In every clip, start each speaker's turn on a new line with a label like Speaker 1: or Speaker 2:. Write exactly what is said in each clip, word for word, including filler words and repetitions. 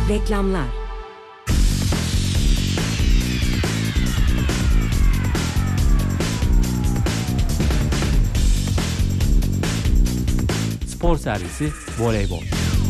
Speaker 1: Reklamlar.
Speaker 2: Spor servisi voleybol.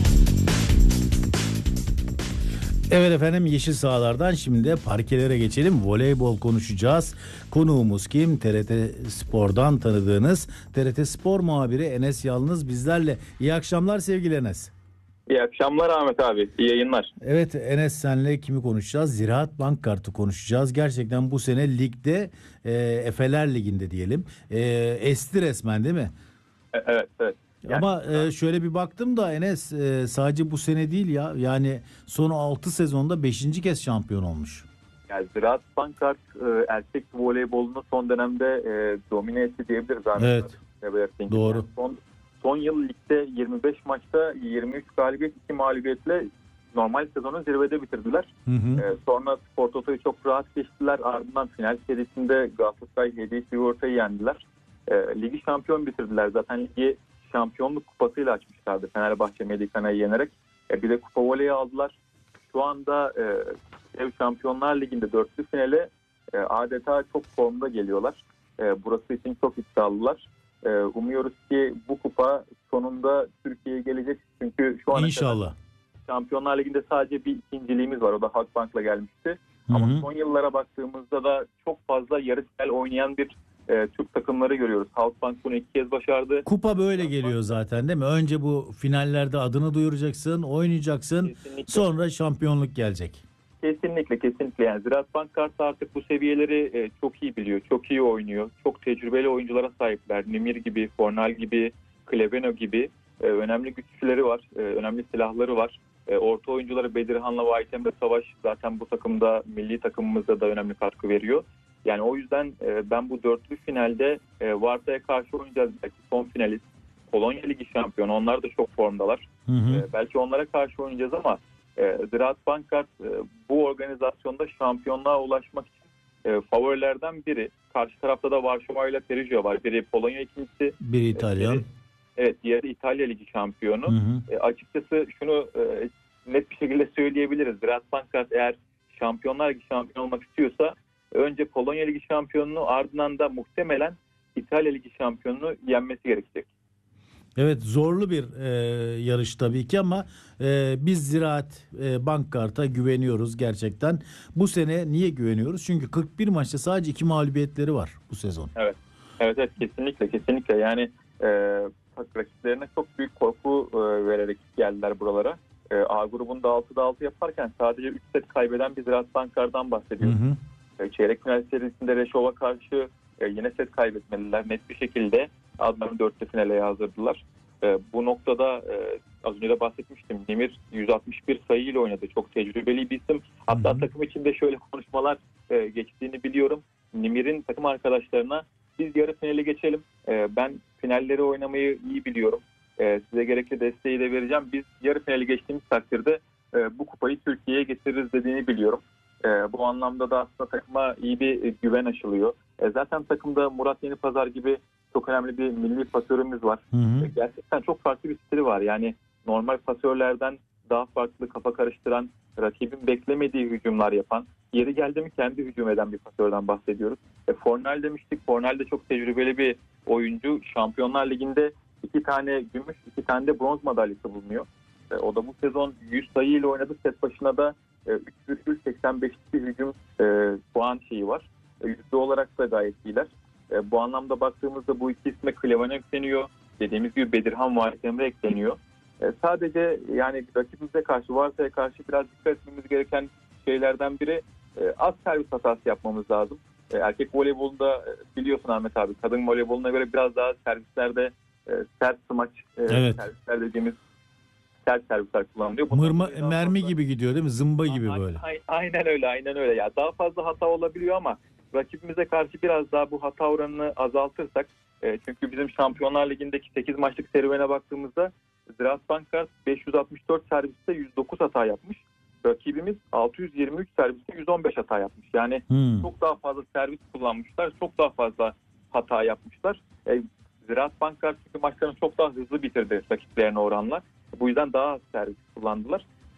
Speaker 3: Evet efendim, yeşil sahalardan şimdi de parkelere geçelim. Voleybol konuşacağız. Konuğumuz kim? T R T Spor'dan tanıdığınız T R T Spor muhabiri Enes Yalnız bizlerle. İyi akşamlar sevgili Enes.
Speaker 4: İyi akşamlar Ahmet abi. İyi yayınlar.
Speaker 3: Evet Enes, senle kimi konuşacağız? Ziraat Bank Kartı konuşacağız. Gerçekten bu sene ligde e, Efeler Ligi'nde diyelim. E, esti resmen değil mi?
Speaker 4: E, evet evet. Yani,
Speaker 3: Ama e, şöyle bir baktım da Enes, e, sadece bu sene değil ya. Yani son altı sezonda beşinci kez şampiyon olmuş.
Speaker 4: yani Ziraat Bankart e, erkek voleybolunu son dönemde e, domine etti diyebiliriz.
Speaker 3: Evet.
Speaker 4: Abi.
Speaker 3: Doğru.
Speaker 4: Yani son, son yıl ligde yirmi beş maçta yirmi üç galibiyet, iki mağlubiyetle normal sezonu zirvede bitirdiler.
Speaker 3: Hı hı.
Speaker 4: E, sonra Spor Toto'yu çok rahat geçtiler. Ardından final serisinde Galatasaray Hediye Sigorta'yı yendiler. E, ligi şampiyon bitirdiler. Zaten ligi şampiyonluk kupasıyla açmışlardı Fenerbahçe Medikana'yı yenerek. E, bir de kupa voleyi aldılar. Şu anda e, Ev Şampiyonlar Ligi'nde dörtlü finale e, adeta çok formda geliyorlar. E, burası için çok iddialılar. E, umuyoruz ki bu kupa sonunda Türkiye'ye gelecek. Çünkü şu an
Speaker 3: İnşallah.
Speaker 4: Şampiyonlar Ligi'nde sadece bir ikinciliğimiz var. O da Halkbank'la gelmişti.
Speaker 3: Hı hı.
Speaker 4: Ama son yıllara baktığımızda da çok fazla yarı final oynayan bir e, Türk takımları görüyoruz. Halkbank bunu iki kez başardı.
Speaker 3: Kupa böyle geliyor zaten değil mi? Önce bu finallerde adını duyuracaksın, oynayacaksın.
Speaker 4: Kesinlikle.
Speaker 3: Sonra şampiyonluk gelecek.
Speaker 4: Kesinlikle kesinlikle. Yani Ziraat Bank Kartı artık bu seviyeleri e, çok iyi biliyor. Çok iyi oynuyor. Çok tecrübeli oyunculara sahipler. Nimir gibi, Fornal gibi, Klebeno gibi e, önemli güçlüleri var. E, önemli silahları var. E, orta oyuncuları Bedirhan'la Vahit Emre Savaş zaten bu takımda, milli takımımızda da önemli katkı veriyor. Yani o yüzden e, ben bu dörtlü finalde e, Varta'ya karşı oynayacağız. Belki son finalist. Polonya Ligi şampiyonu. Onlar da çok formdalar.
Speaker 3: Hı hı.
Speaker 4: E, belki onlara karşı oynayacağız ama e, Ziraat Bankart e, bu organizasyonda şampiyonluğa ulaşmak için e, favorilerden biri. Karşı tarafta da Varşova ile Perugia var. Biri Polonya ikincisi.
Speaker 3: Bir İtalyan.
Speaker 4: Diğeri, evet, diğeri İtalya Ligi şampiyonu.
Speaker 3: Hı hı.
Speaker 4: E, açıkçası şunu e, net bir şekilde söyleyebiliriz. Ziraat Bankart eğer Şampiyonlar Ligi şampiyonu olmak istiyorsa önce Polonya Ligi şampiyonunu, ardından da muhtemelen İtalya Ligi şampiyonunu yenmesi gerekecek.
Speaker 3: Evet, zorlu bir e, yarış tabii ki ama e, biz Ziraat e, Bank Kart'a güveniyoruz gerçekten. Bu sene niye güveniyoruz? Çünkü kırk bir maçta sadece iki mağlubiyetleri var bu sezon.
Speaker 4: Evet, evet, evet kesinlikle kesinlikle yani e, rakiplerine çok büyük korku e, vererek geldiler buralara. E, A grubunda altıda altı yaparken sadece üç set kaybeden bir Ziraat Bankart'tan bahsediyoruz.
Speaker 3: Hı hı.
Speaker 4: E, çeyrek final serisinde Reşov'a karşı e, yine set kaybetmeliler. Net bir şekilde adlarını dörtlü finale yazdırdılar. E, bu noktada e, az önce de bahsetmiştim. Nimir yüz altmış bir sayıyla oynadı. Çok tecrübeli bir isim. Hatta
Speaker 3: Hı-hı.
Speaker 4: takım içinde şöyle konuşmalar e, geçtiğini biliyorum. Nimir'in takım arkadaşlarına biz yarı finale geçelim. E, ben finalleri oynamayı iyi biliyorum. E, size gerekli desteği de vereceğim. Biz yarı finali geçtiğimiz takdirde e, bu kupayı Türkiye'ye getiririz dediğini biliyorum. E, bu anlamda da aslında takıma iyi bir e, güven aşılıyor. E, zaten takımda Murat Yenipazar gibi çok önemli bir milli pasörümüz var.
Speaker 3: Hı hı.
Speaker 4: E, gerçekten çok farklı bir stili var. Yani normal pasörlerden daha farklı, kafa karıştıran, rakibin beklemediği hücumlar yapan, yeri geldi mi kendi hücum eden bir pasörden bahsediyoruz. E, Fornal demiştik. Fornal de çok tecrübeli bir oyuncu. Şampiyonlar Ligi'nde iki tane gümüş, iki tane de bronz madalyası bulunuyor. E, o da bu sezon yüz sayı ile oynadı. Set başına da üç virgül seksen beşlik bir hücum e, puan şeyi var. E, yüzde olarak da gayet iyiler. E, bu anlamda baktığımızda bu iki isme Klevan ekleniyor. Dediğimiz gibi Bedirhan, Vahit Emre ekleniyor. E, sadece yani rakibimize karşı, Varta'ya karşı biraz dikkat etmemiz gereken şeylerden biri e, az servis hatası yapmamız lazım. E, erkek voleybolunda e, biliyorsun Ahmet abi, kadın voleyboluna göre biraz daha servislerde e, sert smaç e,
Speaker 3: Evet.
Speaker 4: servisler dediğimiz sert servisler kullanılıyor.
Speaker 3: Mırma, mermi gibi gidiyor değil mi? Zımba gibi
Speaker 4: A-
Speaker 3: böyle.
Speaker 4: a- Aynen öyle, aynen öyle. Ya daha fazla hata olabiliyor ama rakibimize karşı biraz daha bu hata oranını azaltırsak, e, çünkü bizim Şampiyonlar Ligi'ndeki sekiz maçlık serüvene baktığımızda Ziraat Bankart beş yüz altmış dört serviste yüz dokuz hata yapmış. Rakibimiz altı yüz yirmi üç serviste yüz on beş hata yapmış. Yani
Speaker 3: Hmm.
Speaker 4: çok daha fazla servis kullanmışlar, çok daha fazla hata yapmışlar. E, Ziraat Bankart çünkü maçlarını çok daha hızlı bitirdi rakiplerine oranla. Bu yüzden daha az servis kullandılar.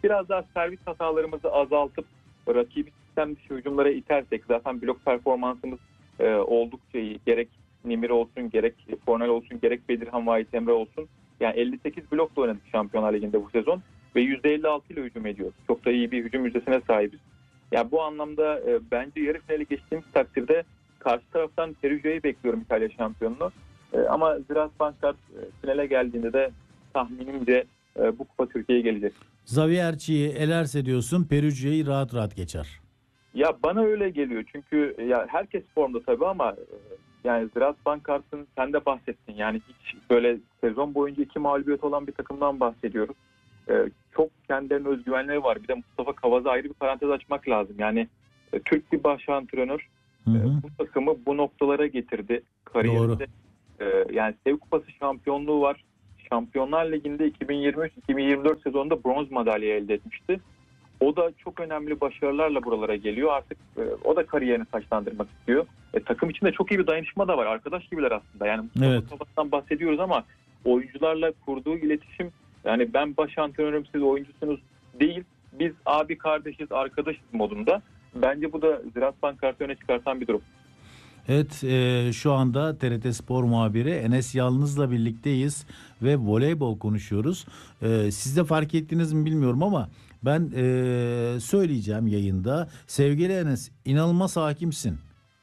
Speaker 4: biraz daha servis hatalarımızı azaltıp rakibi sistem dışı hücumlara itersek, zaten blok performansımız e, oldukça iyi. Gerek Nimir olsun, gerek Fornal olsun, gerek Bedirhan Vahit Emre olsun. Yani elli sekiz blokla oynadık Şampiyonlar Ligi'nde bu sezon ve yüzde elli altı ile hücum ediyoruz. Çok da iyi bir hücum yüzdesine sahibiz. Yani bu anlamda e, bence yarı finali geçtiğimiz takdirde karşı taraftan Perugia'yı bekliyorum, İtalya şampiyonunu. E, ama Ziraat Bankart e, finale geldiğinde de tahminimce e, bu kupa Türkiye'ye gelecek.
Speaker 3: Zavierci'yi elerse diyorsun, Perugia'yı rahat rahat geçer.
Speaker 4: Ya bana öyle geliyor çünkü ya herkes formda tabii ama e, yani Ziraat Bankart'ın sen de bahsettin. Yani hiç böyle sezon boyunca iki mağlubiyet olan bir takımdan bahsediyoruz. Ee, çok kendilerine özgüvenleri var. Bir de Mustafa Kavaz'a ayrı bir parantez açmak lazım. Yani e, Türk bir baş antrenör
Speaker 3: Hı hı.
Speaker 4: e, bu takımı bu noktalara getirdi. Kariyerinde e, yani Sev Kupası şampiyonluğu var. Şampiyonlar Ligi'nde iki bin yirmi üç iki bin yirmi dört sezonunda bronz madalya elde etmişti. O da çok önemli başarılarla buralara geliyor. Artık e, o da kariyerini taçlandırmak istiyor. E, takım içinde çok iyi bir dayanışma da var. Arkadaş gibiler aslında. Yani Mustafa
Speaker 3: Evet.
Speaker 4: Kavaz'dan bahsediyoruz ama oyuncularla kurduğu iletişim, yani ben baş antrenörüm, siz oyuncusunuz değil. Biz abi kardeşiz, arkadaşız modunda. Bence bu da Ziraat Bankart'ı öne çıkartan bir durum.
Speaker 3: Evet, e, şu anda T R T Spor muhabiri Enes Yalnız'la birlikteyiz ve voleybol konuşuyoruz. E, siz de fark ettiniz mi bilmiyorum ama ben e, söyleyeceğim yayında. Sevgili Enes, inanılmaz hakimsin.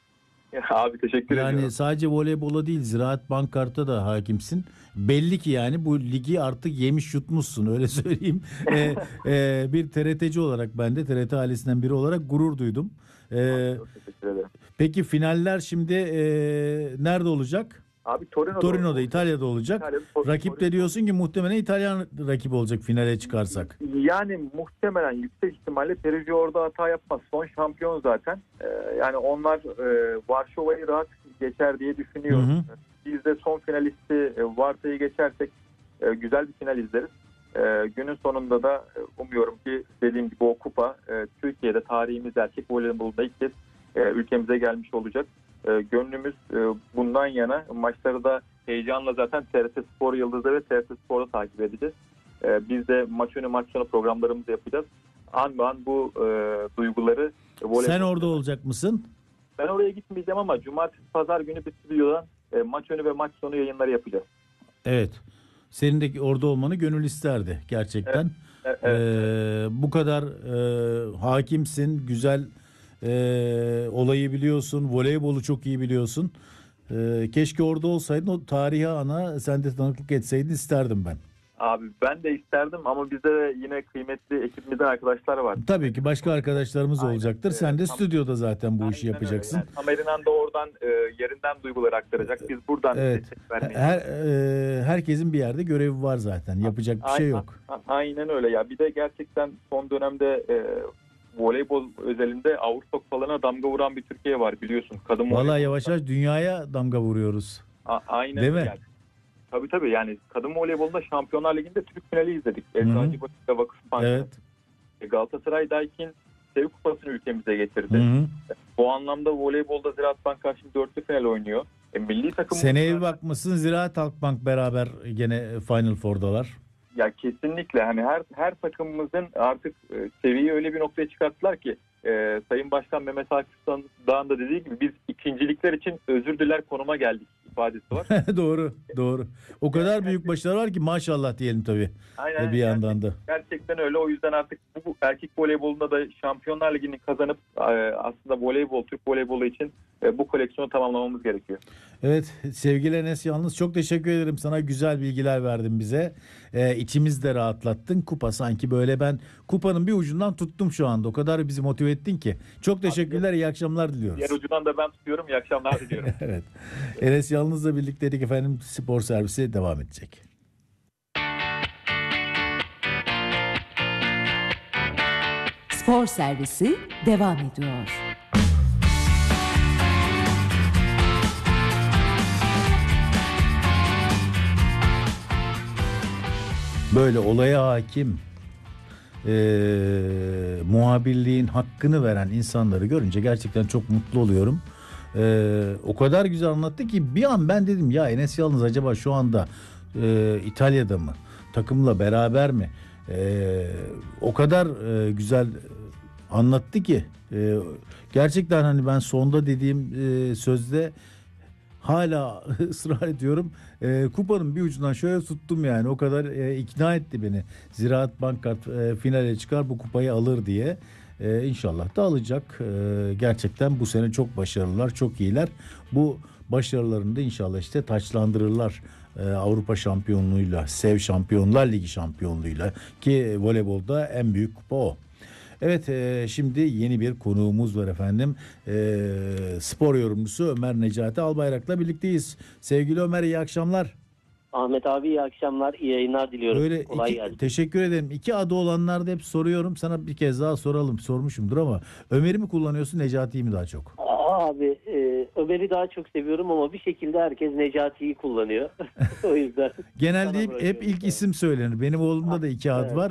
Speaker 4: Ya, abi teşekkür
Speaker 3: Yani
Speaker 4: ediyorum.
Speaker 3: sadece voleybola değil, Ziraat Bankart'a da hakimsin. Belli ki yani bu ligi artık yemiş yutmuşsun, öyle söyleyeyim. e, e, bir T R T'ci olarak, ben de T R T ailesinden biri olarak gurur duydum. E,
Speaker 4: Çok teşekkür ederim.
Speaker 3: peki finaller şimdi e, nerede olacak?
Speaker 4: Abi Torino'da,
Speaker 3: Torino'da, İtalya'da olacak.
Speaker 4: İtalya'da, Tor-
Speaker 3: Rakip de
Speaker 4: Torino.
Speaker 3: diyorsun ki muhtemelen İtalyan rakip olacak finale çıkarsak.
Speaker 4: Yani muhtemelen yüksek ihtimalle Perugia orada hata yapmaz. Son şampiyon zaten. Ee, yani onlar e, Varşova'yı rahat geçer diye düşünüyorum.
Speaker 3: Hı hı.
Speaker 4: Biz de son finalisti e, Varta'yı geçersek e, güzel bir final izleriz. E, günün sonunda da e, umuyorum ki dediğim gibi o kupa e, Türkiye'de tarihimiz erkek voleybolunda ilk kez e, ülkemize gelmiş olacak. E, gönlümüz e, bundan yana. Maçları da heyecanla zaten T R T Spor Yıldız'da ve T R T Spor'da takip edeceğiz. E, biz de maç önü maç sonu programlarımızı yapacağız. An be an bu e, duyguları voleybol...
Speaker 3: Sen orada olacak mısın?
Speaker 4: Ben oraya gitmeyeceğim ama cumartesi pazar günü bir stüdyodan e, maç önü ve maç sonu yayınları yapacağız.
Speaker 3: Evet. Senin de orada olmanı gönül isterdi gerçekten.
Speaker 4: Evet, evet.
Speaker 3: Ee, bu kadar e, hakimsin, güzel e, olayı biliyorsun, voleybolu çok iyi biliyorsun. E, keşke orada olsaydın, o tarihi ana sen de tanıklık etseydin isterdim ben.
Speaker 4: Abi ben de isterdim ama bizde de yine kıymetli ekibimizden arkadaşlar var.
Speaker 3: Tabii ki başka arkadaşlarımız
Speaker 4: Aynen.
Speaker 3: olacaktır. Sen de
Speaker 4: Tam-
Speaker 3: stüdyoda zaten bu
Speaker 4: Aynen
Speaker 3: işi
Speaker 4: öyle.
Speaker 3: yapacaksın.
Speaker 4: Yani Tamerinan da oradan e, yerinden duyguları aktaracak. Biz buradan
Speaker 3: Evet.
Speaker 4: destek vermeyi.
Speaker 3: Her e, herkesin bir yerde görevi var zaten. Yapacak bir şey
Speaker 4: Aynen-
Speaker 3: yok.
Speaker 4: a- Aynen öyle ya. Bir de gerçekten son dönemde e, voleybol özelinde Avrupa kupalarına damga vuran bir Türkiye var biliyorsun. Kadın
Speaker 3: Vallahi
Speaker 4: voleybolunda-
Speaker 3: yavaş yavaş dünyaya damga vuruyoruz.
Speaker 4: A- aynen
Speaker 3: Değil mi?
Speaker 4: öyle. Yani. Tabii tabii yani kadın voleybolunda Şampiyonlar Ligi'nde Türk finali izledik.
Speaker 3: Hı hı.
Speaker 4: Eczacıbaşı ve Vakıfbank.
Speaker 3: Evet.
Speaker 4: Galatasaray Daikin Sev Kupası'nı ülkemize getirdi.
Speaker 3: Hı hı.
Speaker 4: Bu anlamda voleybolda Ziraat Bank karşı dörtlü final oynuyor. E, milli takım
Speaker 3: Seneye bir bakmışsın, Ziraat Halkbank beraber gene Final Four'dalar.
Speaker 4: Ya kesinlikle hani her her takımımızın artık e, seviyeyi öyle bir noktaya çıkarttılar ki e, Sayın Başkan Mehmet Akif Dağ'ın da dediği gibi biz ikincilikler için özür diler konuma geldik ifadesi var.
Speaker 3: Doğru, doğru. O kadar büyük başarı var ki maşallah diyelim tabii.
Speaker 4: Aynen.
Speaker 3: E, bir yandan da.
Speaker 4: Gerçekten öyle. O yüzden artık bu erkek voleybolunda da Şampiyonlar Ligi'ni kazanıp e, aslında voleybol, Türk voleybolu için e, bu koleksiyonu tamamlamamız gerekiyor.
Speaker 3: Evet, sevgili Enes Yalnız, çok teşekkür ederim sana, güzel bilgiler verdin bize. Ee, içimiz de rahatlattın. Kupa sanki böyle, ben kupanın bir ucundan tuttum şu anda. O kadar bizi motive ettin ki. Çok teşekkürler, iyi akşamlar diliyoruz.
Speaker 4: Diğer ucundan da ben tutuyorum. İyi akşamlar diliyorum.
Speaker 3: Evet. Enes Yalnız'la birlikteydik efendim. Spor servisi devam edecek.
Speaker 1: Spor servisi devam ediyor.
Speaker 3: Böyle olaya hakim, e, muhabirliğin hakkını veren insanları görünce gerçekten çok mutlu oluyorum. E, o kadar güzel anlattı ki bir an ben dedim ya Enes Yalnız acaba şu anda e, İtalya'da mı? Takımla beraber mi? Ee, o kadar e, güzel anlattı ki e, gerçekten hani ben sonda dediğim e, sözde hala ısrar ediyorum. E, kupanın bir ucundan şöyle tuttum yani. O kadar e, ikna etti beni. Ziraat Bankart e, finale çıkar bu kupayı alır diye. E, inşallah da alacak. E, gerçekten bu sene çok başarılılar, çok iyiler. Bu başarılarını da inşallah işte taçlandırırlar. E, Avrupa şampiyonluğuyla, Sev Şampiyonlar Ligi şampiyonluğuyla ki voleybolda en büyük kupa o. Evet, e, şimdi yeni bir konuğumuz var efendim. E, spor yorumcusu Ömer Necati Albayrak'la birlikteyiz. Sevgili Ömer, iyi akşamlar.
Speaker 5: Ahmet abi iyi akşamlar, iyi yayınlar diliyorum.
Speaker 3: Böyle
Speaker 5: Kolay
Speaker 3: iki,
Speaker 5: gelsin.
Speaker 3: teşekkür ederim. İki adı olanlar da hep soruyorum. Sana bir kez daha soralım. Sormuşumdur ama Ömer'i mi kullanıyorsun, Necati'yi mi daha çok?
Speaker 5: Aa, abi e, Ömer'i daha çok seviyorum ama bir şekilde herkes Necati'yi kullanıyor. O yüzden.
Speaker 3: Genelde
Speaker 5: Sana
Speaker 3: hep, hep
Speaker 5: bırakıyorum.
Speaker 3: ilk isim söylenir. Benim oğlumda da iki ad
Speaker 5: Evet.
Speaker 3: var.